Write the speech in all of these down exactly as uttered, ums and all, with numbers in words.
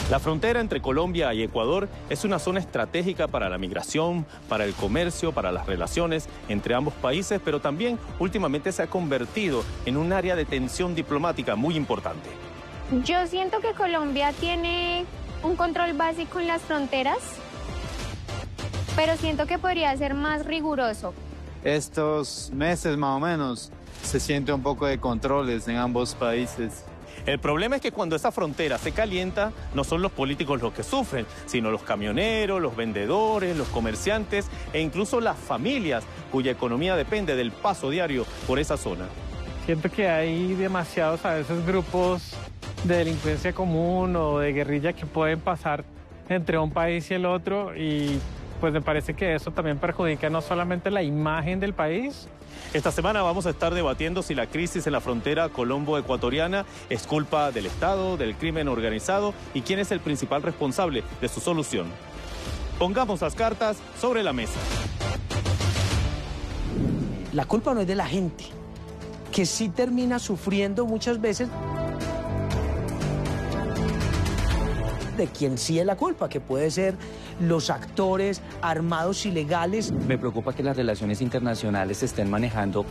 La frontera entre Colombia y Ecuador es una zona estratégica para la migración, para el comercio, para las relaciones entre ambos países, pero también últimamente se ha convertido en un área de tensión diplomática muy importante. Yo siento que Colombia tiene un control básico en las fronteras, pero siento que podría ser más riguroso. Estos meses más o menos se siente un poco de controles en ambos países. El problema es que cuando esa frontera se calienta, no son los políticos los que sufren, sino los camioneros, los vendedores, los comerciantes e incluso las familias cuya economía depende del paso diario por esa zona. Siento que hay demasiados a veces grupos de delincuencia común o de guerrilla que pueden pasar entre un país y el otro, y pues me parece que eso también perjudica no solamente la imagen del país. Esta semana vamos a estar debatiendo si la crisis en la frontera colombo-ecuatoriana es culpa del Estado, del crimen organizado y quién es el principal responsable de su solución. Pongamos las cartas sobre la mesa. La culpa no es de la gente, que sí termina sufriendo muchas veces de quien sí es la culpa, que puede ser los actores armados ilegales. Me preocupa que las relaciones internacionales se estén manejando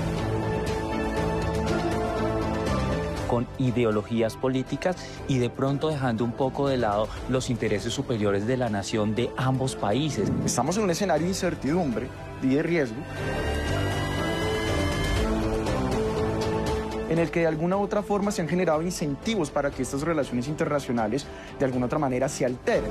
con ideologías políticas y de pronto dejando un poco de lado los intereses superiores de la nación de ambos países. Estamos en un escenario de incertidumbre y de riesgo, en el que de alguna u otra forma se han generado incentivos para que estas relaciones internacionales de alguna otra manera se alteren.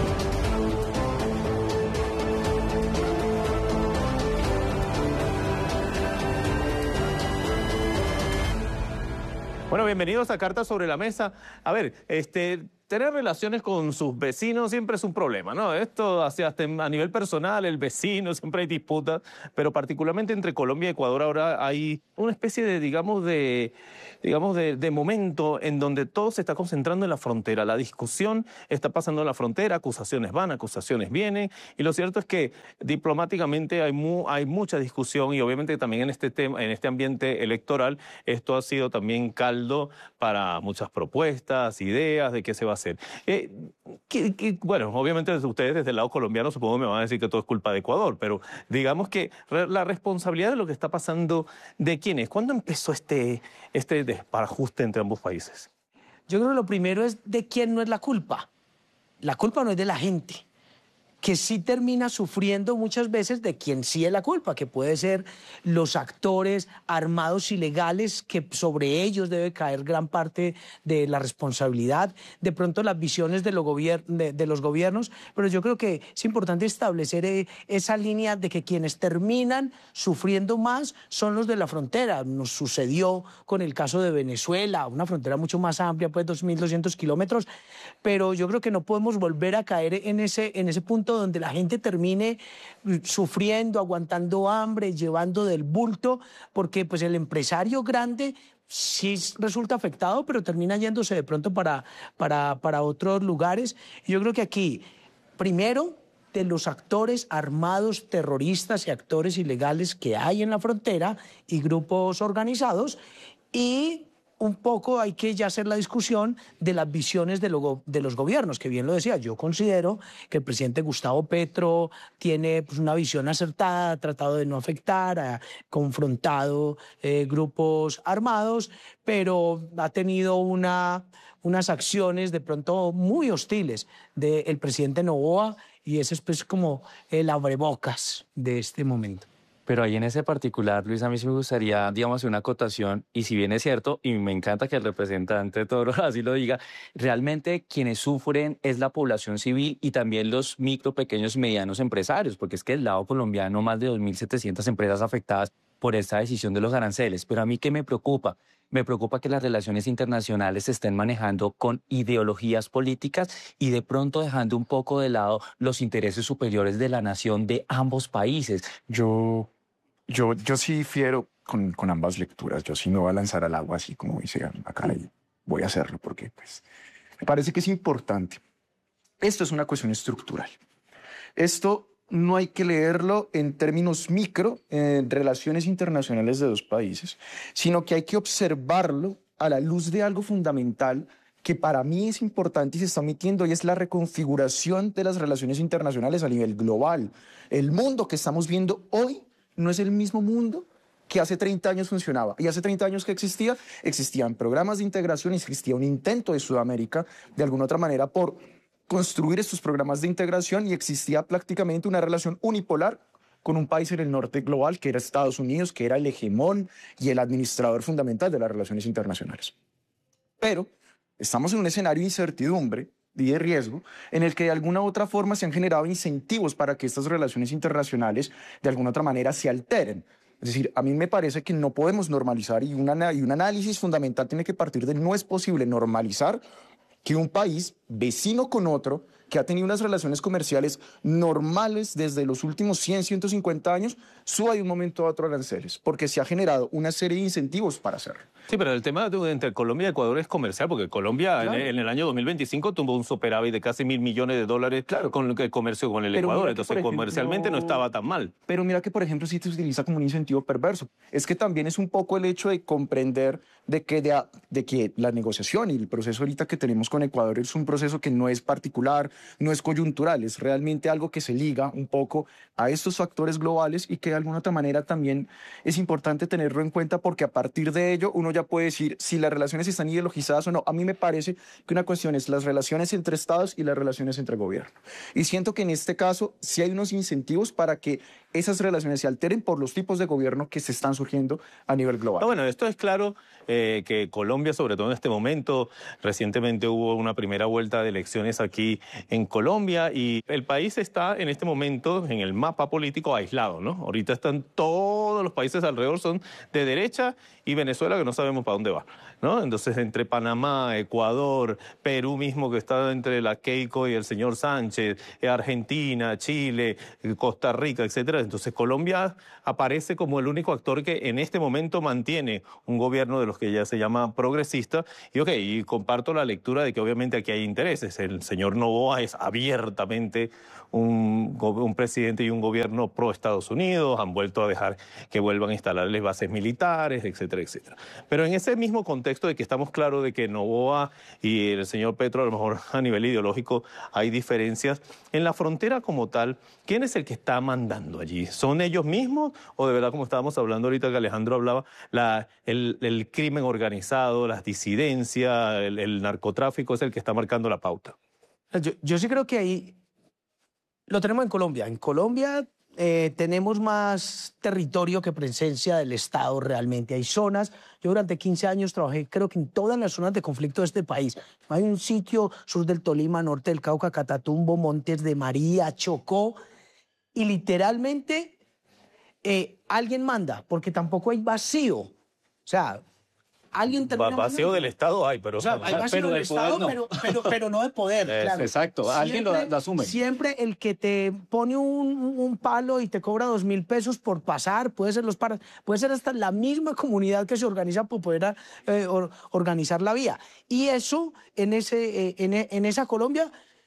Bueno, bienvenidos a Cartas sobre la Mesa. A ver, este, tener relaciones con sus vecinos siempre es un problema, ¿no? Esto hacia, hasta a nivel personal, el vecino, siempre hay disputas, pero particularmente entre Colombia y Ecuador ahora hay una especie de, digamos, de, digamos de, de momento en donde todo se está concentrando en la frontera. La discusión está pasando en la frontera, acusaciones van, acusaciones vienen, y lo cierto es que diplomáticamente hay, mu, hay mucha discusión y obviamente también en este tema, en este ambiente electoral, esto ha sido también caldo para muchas propuestas, ideas de qué se va a hacer. Eh, que, que, bueno, obviamente ustedes desde el lado colombiano supongo me van a decir que todo es culpa de Ecuador, pero digamos que re, la responsabilidad de lo que está pasando, ¿de quién es? ¿Cuándo empezó este, este desbarajuste entre ambos países? Yo creo que lo primero es de quién no es la culpa. La culpa no es de la gente, que sí termina sufriendo muchas veces de quien sí es la culpa, que puede ser los actores armados ilegales, que sobre ellos debe caer gran parte de la responsabilidad, de pronto las visiones de, lo gobier de, de los gobiernos, pero yo creo que es importante establecer eh, esa línea de que quienes terminan sufriendo más son los de la frontera. Nos sucedió con el caso de Venezuela, una frontera mucho más amplia, pues dos mil doscientos kilómetros, pero yo creo que no podemos volver a caer en ese, en ese punto donde la gente termine sufriendo, aguantando hambre, llevando del bulto, porque pues el empresario grande sí resulta afectado, pero termina yéndose de pronto para, para, para otros lugares. Yo creo que aquí, primero, de los actores armados, terroristas y actores ilegales que hay en la frontera y grupos organizados, y un poco hay que ya hacer la discusión de las visiones de, lo, de los gobiernos, que bien lo decía, yo considero que el presidente Gustavo Petro tiene pues, una visión acertada, ha tratado de no afectar, ha confrontado eh, grupos armados, pero ha tenido una, unas acciones de pronto muy hostiles del presidente Noboa, y ese es pues como el abrebocas de este momento. Pero ahí en ese particular, Luis, a mí sí me gustaría, digamos, hacer una acotación, y si bien es cierto, y me encanta que el representante Toro así lo diga, realmente quienes sufren es la población civil y también los micro, pequeños y medianos empresarios, porque es que del lado colombiano más de dos mil setecientas empresas afectadas por esta decisión de los aranceles. Pero a mí, ¿qué me preocupa? Me preocupa que las relaciones internacionales se estén manejando con ideologías políticas y de pronto dejando un poco de lado los intereses superiores de la nación de ambos países. Yo, yo, yo sí difiero con, con ambas lecturas. Yo sí me voy a lanzar al agua así como dice acá y voy a hacerlo porque pues, me parece que es importante. Esto es una cuestión estructural. Esto no hay que leerlo en términos micro, en relaciones internacionales de dos países, sino que hay que observarlo a la luz de algo fundamental que para mí es importante y se está omitiendo, y es la reconfiguración de las relaciones internacionales a nivel global. El mundo que estamos viendo hoy no es el mismo mundo que hace treinta años funcionaba. Y hace treinta años que existía, existían programas de integración y existía un intento de Sudamérica, de alguna otra manera, por construir estos programas de integración, y existía prácticamente una relación unipolar con un país en el norte global, que era Estados Unidos, que era el hegemón y el administrador fundamental de las relaciones internacionales. Pero estamos en un escenario de incertidumbre y de riesgo en el que de alguna u otra forma se han generado incentivos para que estas relaciones internacionales de alguna otra manera se alteren. Es decir, a mí me parece que no podemos normalizar, y, una, y un análisis fundamental tiene que partir de no es posible normalizar que un país vecino con otro, que ha tenido unas relaciones comerciales normales desde los últimos cien, ciento cincuenta años, suba de un momento a otro aranceles, porque se ha generado una serie de incentivos para hacerlo. Sí, pero el tema de, entre Colombia y Ecuador es comercial, porque Colombia claro. en, en el año dos mil veinticinco tuvo un superávit de casi mil millones de dólares claro. con el comercio con el pero Ecuador, entonces ejemplo, comercialmente no estaba tan mal. Pero mira que, por ejemplo, sí se utiliza como un incentivo perverso. Es que también es un poco el hecho de comprender de que, de, de que la negociación y el proceso ahorita que tenemos con Ecuador es un proceso que no es particular, no es coyuntural, es realmente algo que se liga un poco a estos factores globales, y que de alguna otra manera también es importante tenerlo en cuenta, porque a partir de ello uno ya puede decir si las relaciones están ideologizadas o no. A mí me parece que una cuestión es las relaciones entre estados y las relaciones entre gobierno. Y siento que en este caso sí hay unos incentivos para que esas relaciones se alteren por los tipos de gobierno que se están surgiendo a nivel global. No, bueno, esto es claro eh, que Colombia, sobre todo en este momento, recientemente hubo una primera vuelta de elecciones aquí en Colombia, y el país está en este momento en el mapa político aislado, ¿no? Ahorita están todos los países alrededor, son de derecha, y Venezuela, que no sabemos para dónde va, ¿no? Entonces, entre Panamá, Ecuador, Perú mismo, que está entre la Keiko y el señor Sánchez, Argentina, Chile, Costa Rica, etcétera. Entonces, Colombia aparece como el único actor que en este momento mantiene un gobierno de los que ya se llama progresista. Y ok, y comparto la lectura de que obviamente aquí hay intereses. El señor Noboa es abiertamente un, un presidente y un gobierno pro Estados Unidos, han vuelto a dejar que vuelvan a instalarles bases militares, etcétera, etcétera. Pero en ese mismo contexto de que estamos claros de que Noboa y el señor Petro, a lo mejor a nivel ideológico hay diferencias, en la frontera como tal, ¿quién es el que está mandando allí? ¿Son ellos mismos o de verdad, como estábamos hablando ahorita que Alejandro hablaba, la, el, el crimen organizado, las disidencias, el, el narcotráfico es el que está marcando la pauta? Yo, yo sí creo que ahí lo tenemos en Colombia. En Colombia eh, tenemos más territorio que presencia del Estado realmente. Hay zonas, yo durante quince años trabajé creo que en todas las zonas de conflicto de este país. Hay un sitio sur del Tolima, norte del Cauca, Catatumbo, Montes de María, Chocó, y literalmente eh, alguien manda, porque tampoco hay vacío. O sea, alguien termina Va, vacío mandando. del Estado hay, pero... O sea, hay vacío pero del de Estado, poder no. pero, pero, pero no de poder. Es, claro. Exacto, alguien lo, lo asume. Siempre el que te pone un, un palo y te cobra dos mil pesos por pasar, puede ser los paras, puede ser hasta la misma comunidad que se organiza por poder eh, or, organizar la vía. Y eso, en, ese, eh, en, en esa Colombia,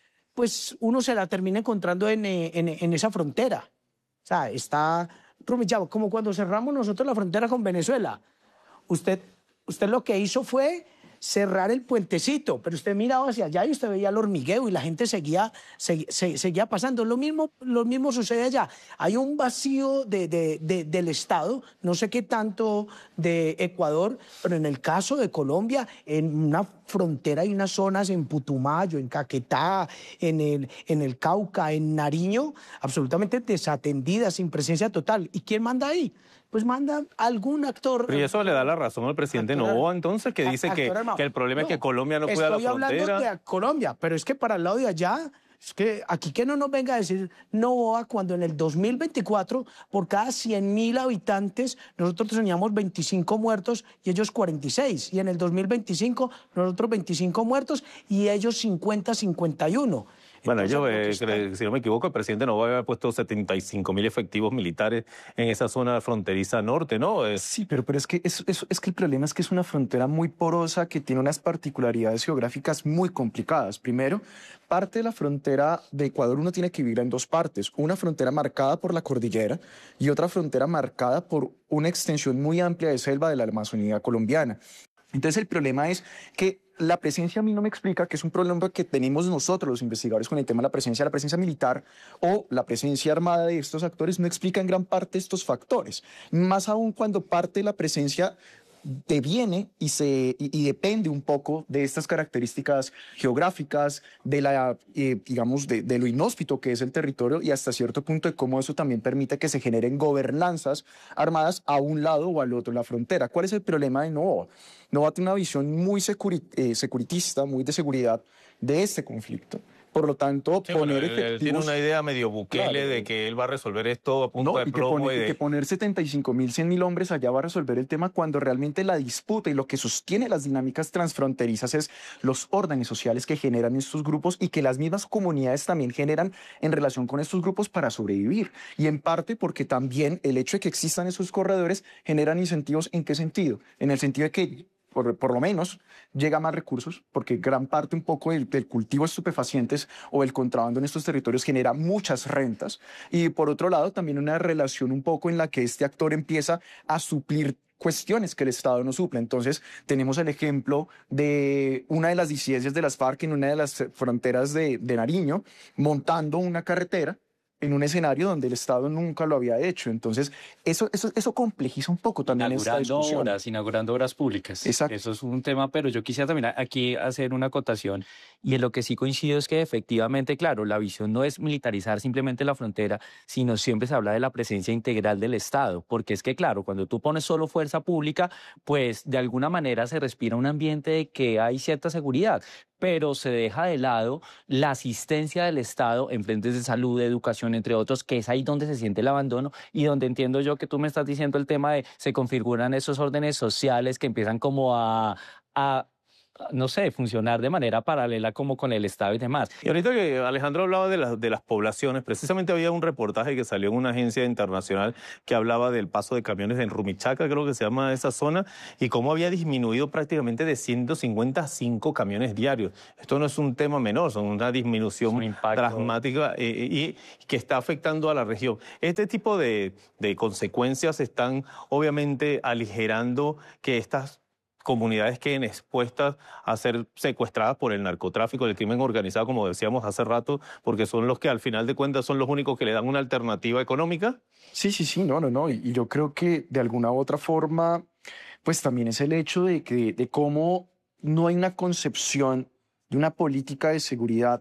pues uno se la termina encontrando en, en, en esa frontera. O sea, está rumillado, como cuando cerramos nosotros la frontera con Venezuela. Usted, usted lo que hizo fue cerrar el puentecito, pero usted miraba hacia allá y usted veía el hormigueo y la gente seguía, segui, se, seguía pasando. Lo mismo, lo mismo sucede allá. Hay un vacío de, de, de, del Estado, no sé qué tanto de Ecuador, pero en el caso de Colombia, en una frontera hay unas zonas en Putumayo, en Caquetá, en el, en el Cauca, en Nariño, absolutamente desatendidas, sin presencia total. ¿Y quién manda ahí? Pues manda algún actor. Pero y eso le da la razón al presidente actor, Noboa, entonces, que dice que, que el problema no, es que Colombia no cuida la frontera. Estoy hablando de Colombia, pero es que para el lado de allá, es que aquí que no nos venga a decir Noboa cuando en el dos mil veinticuatro, por cada cien mil habitantes, nosotros teníamos veinticinco muertos y ellos cuarenta y seis. Y en el dos mil veinticinco, nosotros veinticinco muertos y ellos cincuenta, cincuenta y uno. Bueno, yo, eh, si no me equivoco, el presidente Noboa había puesto setenta y cinco mil efectivos militares en esa zona fronteriza norte, ¿no? Es... Sí, pero, pero es, que es, es, es que el problema es que es una frontera muy porosa que tiene unas particularidades geográficas muy complicadas. Primero, parte de la frontera de Ecuador uno tiene que vivir en dos partes. Una frontera marcada por la cordillera y otra frontera marcada por una extensión muy amplia de selva de la Amazonía colombiana. Entonces el problema es que la presencia a mí no me explica, que es un problema que tenemos nosotros los investigadores con el tema de la presencia, la presencia militar o la presencia armada de estos actores no explica en gran parte estos factores, más aún cuando parte de la presencia deviene y, se, y, y depende un poco de estas características geográficas, de, la, eh, digamos, de, de lo inhóspito que es el territorio y hasta cierto punto de cómo eso también permite que se generen gobernanzas armadas a un lado o al otro de la frontera. ¿Cuál es el problema de Novoa? Novoa tiene una visión muy securi eh, securitista, muy de seguridad de este conflicto. Por lo tanto, sí, poner bueno, él, efectivos... Él tiene una idea medio Bukele claro, de que él va a resolver esto a punto no, de y que, plomo. pone, y de... y que poner setenta y cinco mil, cien mil hombres allá va a resolver el tema cuando realmente la disputa y lo que sostiene las dinámicas transfronterizas es los órdenes sociales que generan estos grupos y que las mismas comunidades también generan en relación con estos grupos para sobrevivir. Y en parte porque también el hecho de que existan esos corredores generan incentivos. ¿En qué sentido? En el sentido de que Por, por lo menos llega más recursos, porque gran parte un poco del, del cultivo de estupefacientes o el contrabando en estos territorios genera muchas rentas. Y por otro lado, también una relación un poco en la que este actor empieza a suplir cuestiones que el Estado no suple. Entonces, tenemos el ejemplo de una de las disidencias de las FARC en una de las fronteras de, de Nariño, montando una carretera en un escenario donde el Estado nunca lo había hecho. Entonces, eso, eso, eso complejiza un poco también esta discusión. Obras, inaugurando obras públicas. Exacto. Eso es un tema, pero yo quisiera también aquí hacer una acotación. Y en lo que sí coincido es que efectivamente, claro, la visión no es militarizar simplemente la frontera, sino siempre se habla de la presencia integral del Estado. Porque es que, claro, cuando tú pones solo fuerza pública, pues de alguna manera se respira un ambiente de que hay cierta seguridad, pero se deja de lado la asistencia del Estado en frentes de salud, de educación, entre otros, que es ahí donde se siente el abandono y donde entiendo yo que tú me estás diciendo el tema de se configuran esos órdenes sociales que empiezan como a... a no sé, funcionar de manera paralela como con el Estado y demás. Y ahorita que Alejandro hablaba de, la, de las poblaciones, precisamente había un reportaje que salió en una agencia internacional que hablaba del paso de camiones en Rumichaca, creo que se llama esa zona, y cómo había disminuido prácticamente de ciento cincuenta a cinco camiones diarios. Esto no es un tema menor, son una disminución un dramática eh, y que está afectando a la región. Este tipo de, de consecuencias están obviamente aligerando que estas comunidades queden expuestas a ser secuestradas por el narcotráfico, el crimen organizado, como decíamos hace rato, porque son los que al final de cuentas son los únicos que le dan una alternativa económica. Sí, sí, sí, no, no, no. Y, y yo creo que de alguna u otra forma, pues también es el hecho de, que, de cómo no hay una concepción de una política de seguridad,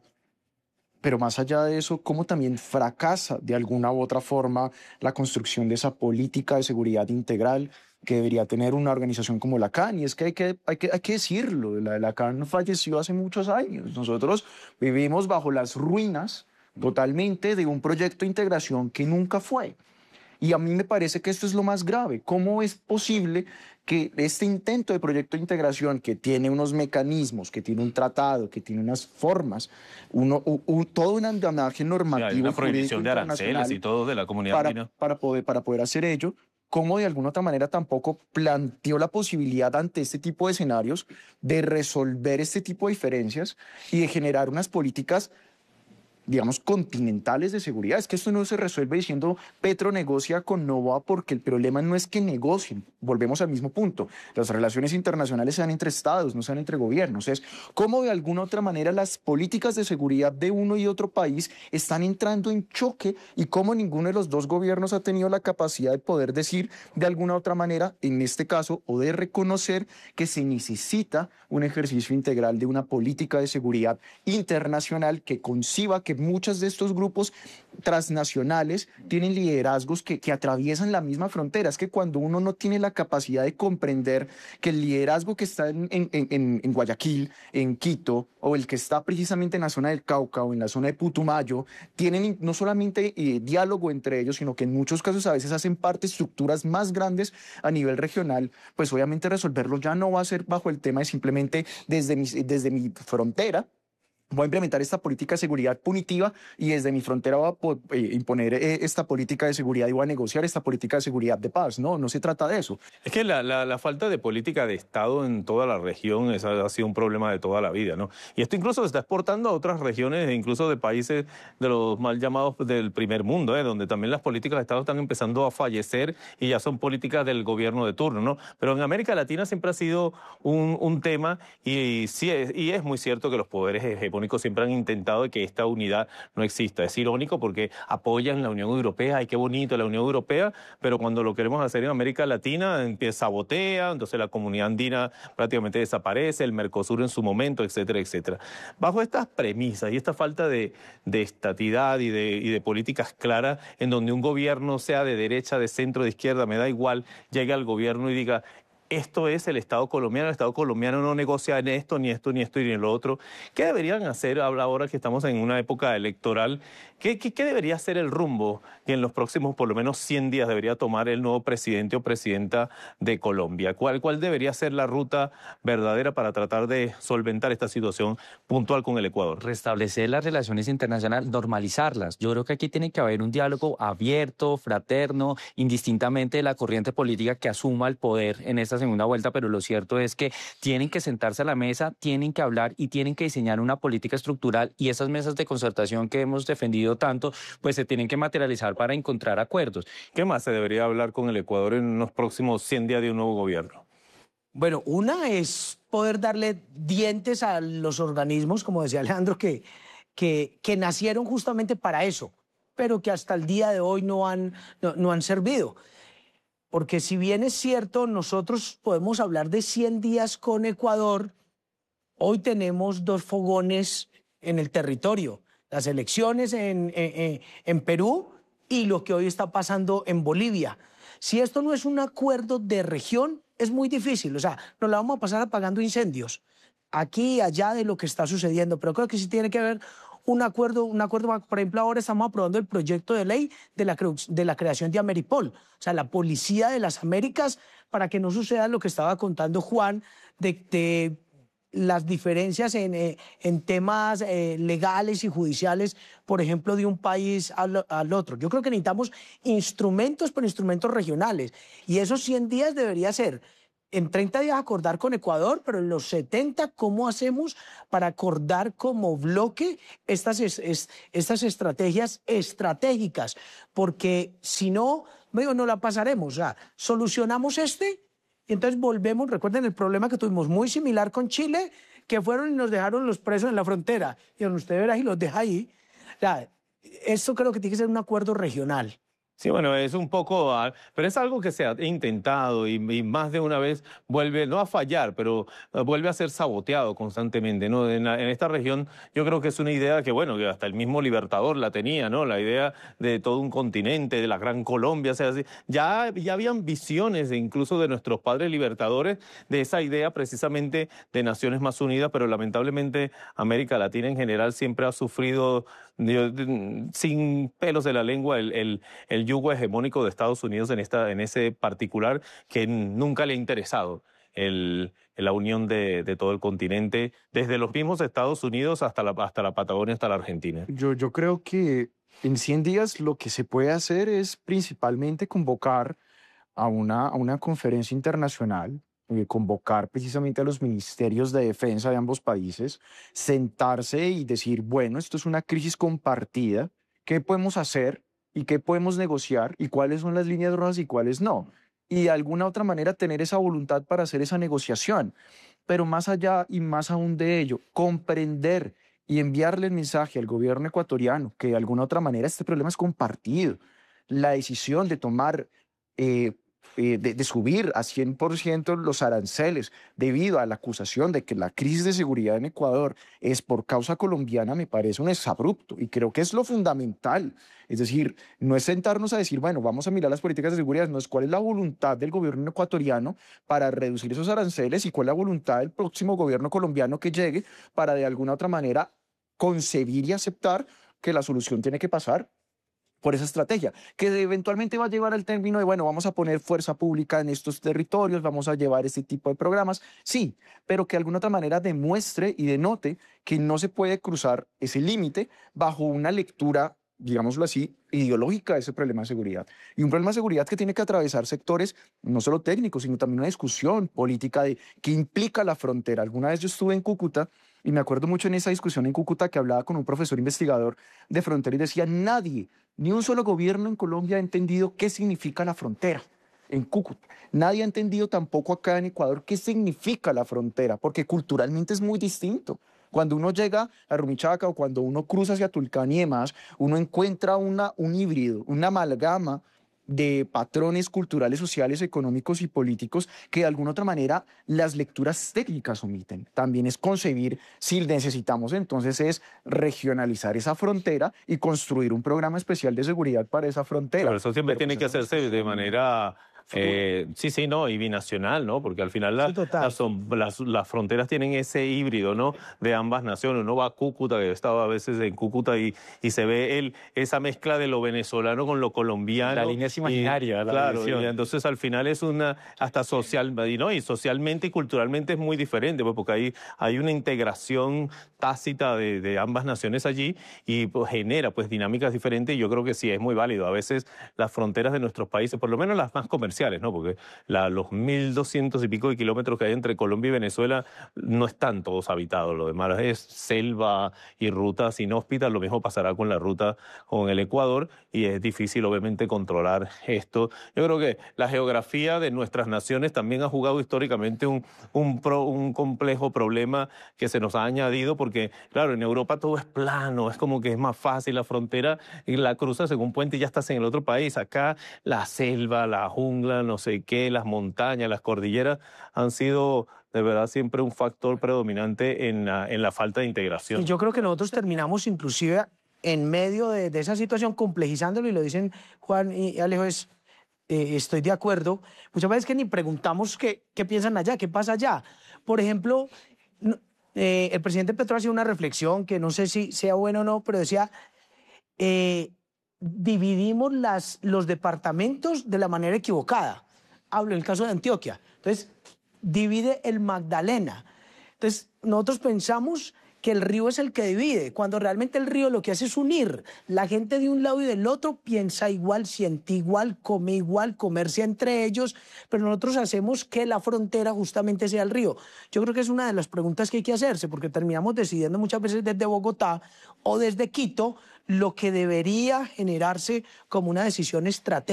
pero más allá de eso, cómo también fracasa de alguna u otra forma la construcción de esa política de seguridad integral que debería tener una organización como la C A N. Y es que hay que, hay que, hay que decirlo, la, la C A N falleció hace muchos años. Nosotros vivimos bajo las ruinas totalmente de un proyecto de integración que nunca fue. Y a mí me parece que esto es lo más grave. ¿Cómo es posible que este intento de proyecto de integración, que tiene unos mecanismos, que tiene un tratado, que tiene unas formas, uno, un, un, todo un andamiaje normativo, sí, hay una prohibición de aranceles y todo de la comunidad para, andina, para, poder, para poder hacer ello, cómo de alguna otra manera tampoco planteó la posibilidad ante este tipo de escenarios de resolver este tipo de diferencias y de generar unas políticas, digamos, continentales de seguridad? Es que esto no se resuelve diciendo Petro negocia con Novoa, porque el problema no es que negocien. Volvemos al mismo punto. Las relaciones internacionales se dan entre estados, no se dan entre gobiernos. Es cómo de alguna otra manera las políticas de seguridad de uno y otro país están entrando en choque y cómo ninguno de los dos gobiernos ha tenido la capacidad de poder decir de alguna otra manera, en este caso, o de reconocer que se necesita un ejercicio integral de una política de seguridad internacional que conciba que muchos de estos grupos transnacionales tienen liderazgos que, que atraviesan la misma frontera. Es que cuando uno no tiene la capacidad de comprender que el liderazgo que está en, en, en, en Guayaquil, en Quito, o el que está precisamente en la zona del Cauca o en la zona de Putumayo, tienen no solamente eh, diálogo entre ellos, sino que en muchos casos a veces hacen parte de estructuras más grandes a nivel regional, pues obviamente resolverlo ya no va a ser bajo el tema de simplemente desde mi, desde mi frontera voy a implementar esta política de seguridad punitiva y desde mi frontera voy a po- eh, imponer eh, esta política de seguridad y voy a negociar esta política de seguridad de paz. No, no se trata de eso. Es que la, la, la falta de política de Estado en toda la región esa ha sido un problema de toda la vida, ¿no? Y esto incluso se está exportando a otras regiones, incluso de países de los mal llamados del primer mundo, ¿eh? Donde también las políticas de Estado están empezando a fallecer y ya son políticas del gobierno de turno, ¿no? Pero en América Latina siempre ha sido un, un tema y, y, sí es, y es muy cierto que los poderes hegemónicos siempre han intentado que esta unidad no exista. Es irónico porque apoyan la Unión Europea, ay, qué bonito la Unión Europea, pero cuando lo queremos hacer en América Latina, empieza sabotea, entonces la comunidad andina prácticamente desaparece, el Mercosur en su momento, etcétera, etcétera. Bajo estas premisas y esta falta de, de estatidad y de, y de políticas claras, en donde un gobierno sea de derecha, de centro, de izquierda, me da igual, llegue al gobierno y diga: esto es el Estado colombiano, el Estado colombiano no negocia en esto, ni esto, ni esto, ni lo otro. ¿Qué deberían hacer ahora que estamos en una época electoral? ¿Qué, qué, qué debería ser el rumbo que en los próximos por lo menos cien días debería tomar el nuevo presidente o presidenta de Colombia? ¿Cuál, cuál debería ser la ruta verdadera para tratar de solventar esta situación puntual con el Ecuador? Restablecer las relaciones internacionales, normalizarlas. Yo creo que aquí tiene que haber un diálogo abierto, fraterno, indistintamente de la corriente política que asuma el poder en esta segunda vuelta, pero lo cierto es que tienen que sentarse a la mesa, tienen que hablar y tienen que diseñar una política estructural, y esas mesas de concertación que hemos defendido tanto, pues se tienen que materializar para encontrar acuerdos. ¿Qué más se debería hablar con el Ecuador en los próximos cien días de un nuevo gobierno? Bueno, una es poder darle dientes a los organismos, como decía Alejandro, que, que, que nacieron justamente para eso, pero que hasta el día de hoy no han, no, no han servido. Porque si bien es cierto, nosotros podemos hablar de cien días con Ecuador, hoy tenemos dos fogones en el territorio, las elecciones en, en, en Perú y lo que hoy está pasando en Bolivia. Si esto no es un acuerdo de región, es muy difícil. O sea, nos la vamos a pasar apagando incendios aquí y allá de lo que está sucediendo, pero creo que sí tiene que haber un acuerdo, un acuerdo. Por ejemplo, ahora estamos aprobando el proyecto de ley de la, de la creación de Ameripol, o sea, la Policía de las Américas, para que no suceda lo que estaba contando Juan de, de las diferencias en, eh, en temas eh, legales y judiciales, por ejemplo, de un país al, al otro. Yo creo que necesitamos instrumentos, pero instrumentos regionales, y esos cien días debería ser en treinta días acordar con Ecuador, pero en los setenta, ¿cómo hacemos para acordar como bloque estas, es, es, estas estrategias estratégicas? Porque si no, medio no la pasaremos. O sea, solucionamos este y entonces volvemos. Recuerden el problema que tuvimos muy similar con Chile, que fueron y nos dejaron los presos en la frontera. Y usted verá y los deja ahí. O sea, esto creo que tiene que ser un acuerdo regional. Sí, bueno, es un poco, pero es algo que se ha intentado y, y más de una vez vuelve, no a fallar, pero vuelve a ser saboteado constantemente, ¿no? En, la, en esta región yo creo que es una idea que, bueno, que hasta el mismo Libertador la tenía, ¿no? La idea de todo un continente, de la Gran Colombia, o sea, así. Ya, ya habían visiones incluso de nuestros padres libertadores de esa idea precisamente de naciones más unidas, pero lamentablemente América Latina en general siempre ha sufrido de, de, sin pelos de la lengua el, el, el yugo hegemónico de Estados Unidos en, esta, en ese particular que nunca le ha interesado el, la unión de, de todo el continente, desde los mismos Estados Unidos hasta la, hasta la Patagonia, hasta la Argentina. Yo, yo creo que en cien días lo que se puede hacer es principalmente convocar a una, a una conferencia internacional, eh, convocar precisamente a los ministerios de defensa de ambos países, sentarse y decir, bueno, esto es una crisis compartida, ¿qué podemos hacer? ¿Y qué podemos negociar? ¿Y cuáles son las líneas rojas y cuáles no? Y de alguna otra manera tener esa voluntad para hacer esa negociación. Pero más allá y más aún de ello, comprender y enviarle el mensaje al gobierno ecuatoriano que de alguna otra manera este problema es compartido. La decisión de tomar, eh, eh, de, de subir a cien por ciento los aranceles debido a la acusación de que la crisis de seguridad en Ecuador es por causa colombiana me parece un exabrupto y creo que es lo fundamental. Es decir, no es sentarnos a decir, bueno, vamos a mirar las políticas de seguridad, no es cuál es la voluntad del gobierno ecuatoriano para reducir esos aranceles y cuál es la voluntad del próximo gobierno colombiano que llegue para de alguna otra manera concebir y aceptar que la solución tiene que pasar por esa estrategia, que eventualmente va a llevar al término de, bueno, vamos a poner fuerza pública en estos territorios, vamos a llevar este tipo de programas, sí, pero que de alguna otra manera demuestre y denote que no se puede cruzar ese límite bajo una lectura, digámoslo así, ideológica de ese problema de seguridad. Y un problema de seguridad que tiene que atravesar sectores no solo técnicos, sino también una discusión política de qué implica la frontera. Alguna vez yo estuve en Cúcuta y me acuerdo mucho en esa discusión en Cúcuta que hablaba con un profesor investigador de frontera y decía, nadie, ni un solo gobierno en Colombia ha entendido qué significa la frontera en Cúcuta. Nadie ha entendido tampoco acá en Ecuador qué significa la frontera, porque culturalmente es muy distinto. Cuando uno llega a Rumichaca o cuando uno cruza hacia Tulcán y demás, uno encuentra una, un híbrido, una amalgama de patrones culturales, sociales, económicos y políticos que de alguna otra manera las lecturas técnicas omiten. También es concebir si necesitamos entonces es regionalizar esa frontera y construir un programa especial de seguridad para esa frontera. Pero eso siempre Pero tiene pues que eso hacerse de manera... Eh, sí, sí, no, y binacional, ¿no? Porque al final la- Sí, total. las, son- las, las fronteras tienen ese híbrido, ¿no? De ambas naciones. Uno va a Cúcuta, que yo estaba a veces en Cúcuta y, y se ve el, esa mezcla de lo venezolano con lo colombiano. La línea es Y, imaginaria, la claro, división. y entonces al final es una, hasta social, y, ¿no? Y socialmente y culturalmente es muy diferente, pues, porque hay, hay una integración tácita de, de ambas naciones allí y pues, genera pues dinámicas diferentes y yo creo que sí es muy válido. A veces las fronteras de nuestros países, por lo menos las más comerciales, ¿no? Porque la, los mil doscientos y pico de kilómetros que hay entre Colombia y Venezuela no están todos habitados. Lo demás es selva y rutas inhóspitas. Lo mismo pasará con la ruta con el Ecuador y es difícil obviamente controlar esto. Yo creo que la geografía de nuestras naciones también ha jugado históricamente un, un, pro, un complejo problema que se nos ha añadido porque, claro, en Europa todo es plano, es como que es más fácil la frontera y la cruzas en un puente y ya estás en el otro país. Acá la selva, la jungla, no sé qué, las montañas, las cordilleras han sido de verdad siempre un factor predominante en la, en la falta de integración. Y yo creo que nosotros terminamos inclusive en medio de, de esa situación complejizándolo y lo dicen Juan y Alejo, es, eh, estoy de acuerdo. Muchas veces que ni preguntamos qué, qué piensan allá, qué pasa allá. Por ejemplo, no, eh, el presidente Petro hacía una reflexión que no sé si sea buena o no, pero decía, eh, dividimos las, los departamentos de la manera equivocada. Hablo en el caso de Antioquia. Entonces, divide el Magdalena. Entonces, nosotros pensamos que el río es el que divide, cuando realmente el río lo que hace es unir. La gente de un lado y del otro piensa igual, siente igual, come igual, comercia entre ellos, pero nosotros hacemos que la frontera justamente sea el río. Yo creo que es una de las preguntas que hay que hacerse, porque terminamos decidiendo muchas veces desde Bogotá o desde Quito lo que debería generarse como una decisión estratégica.